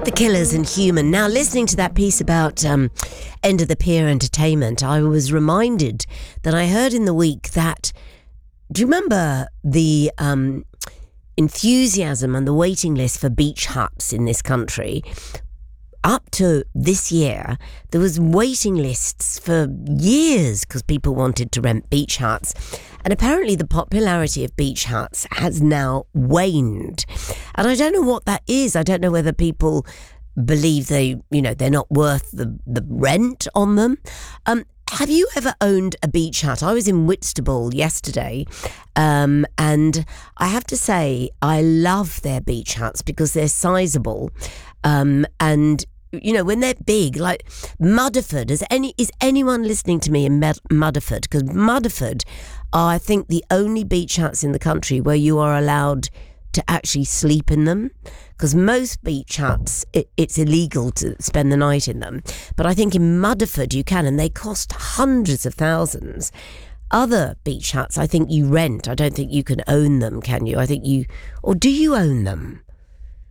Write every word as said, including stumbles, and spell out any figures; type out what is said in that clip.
The Killers and Human. Now, listening to that piece about um, End of the Pier Entertainment, I was reminded that I heard in the week that, do you remember the um, enthusiasm and the waiting list for beach huts in this country? Up to this year, there was waiting lists for years because people wanted to rent beach huts. And apparently the popularity of beach huts has now waned. And I don't know what that is. I don't know whether people believe they, you know, they're not worth the, the rent on them. Um, have you ever owned a beach hut? I was in Whitstable yesterday, um, and I have to say I love their beach huts because they're sizable, um, and you know, when they're big, like Mudderford, is any is anyone listening to me in Med- Mudderford? Because Mudderford are, I think, the only beach huts in the country where you are allowed to actually sleep in them. Because most beach huts, it, it's illegal to spend the night in them. But I think in Mudderford you can, and they cost hundreds of thousands. Other beach huts, I think you rent. I don't think you can own them, can you? I think you, or do you own them?